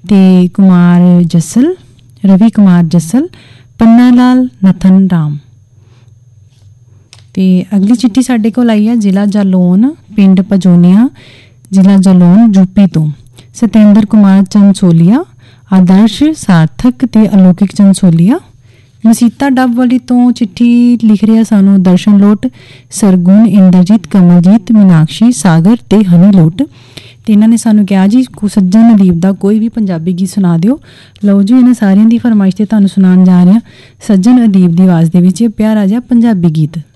ਤੇ ਕੁਮਾਰ ਜੱਸਲ, ਰਵੀ ਕੁਮਾਰ ਜੱਸਲ, ਪੰਨਾ ਲਾਲ, ਨਥਨ ਰਾਮ। ਤੇ ਅਗਲੀ ਚਿੱਠੀ ਸਾਡੇ ਕੋਲ ਆਈ ਹੈ ਜ਼ਿਲ੍ਹਾ ਜਾਲੌਨ, ਪਿੰਡ ਪਜੋਨੀਆ, ਜ਼ਿਲ੍ਹਾ ਜਾਲੌਨ ਯੂਪੀ ਤੋਂ। ਸਤਿੰਦਰ ਕੁਮਾਰ ਚੰਸੋਲੀਆ, ਆਦਰਸ਼, ਸਾਰਥਕ ਤੇ ਅਲੌਕਿਕ ਚੰਸੋਲੀਆ। ਮਸੀਤਾ ਡੱਬ ਵਾਲੀ ਤੋਂ ਚਿੱਠੀ ਲਿਖ ਰਿਹਾ ਸਾਨੂੰ ਦਰਸ਼ਨ ਲੋਟ, ਸਰਗੁਣ, ਇੰਦਰਜੀਤ, ਕਮਲਜੀਤ, ਮੀਨਾਕਸ਼ੀ, ਸਾਗਰ ਤੇ ਹਨੀ ਲੋਟ। ਤੇ ਇਹਨਾਂ ਨੇ ਸਾਨੂੰ ਕਿਹਾ ਜੀ ਸੱਜਣ ਅਦੀਬ ਦਾ ਕੋਈ ਵੀ ਪੰਜਾਬੀ ਗੀਤ ਸੁਣਾ ਦਿਓ। ਲਓ ਜੀ ਇਹਨਾਂ ਸਾਰਿਆਂ ਦੀ ਫਰਮਾਇਸ਼ ਤੇ ਤੁਹਾਨੂੰ ਸੁਣਾਉਣ ਜਾ ਰਹੇ ਹਾਂ ਸੱਜਣ ਅਦੀਬ ਦੀ ਆਵਾਜ਼ ਦੇ ਵਿੱਚ ਇਹ ਪਿਆਰਾ ਜਿਹਾ ਪੰਜਾਬੀ ਗੀਤ।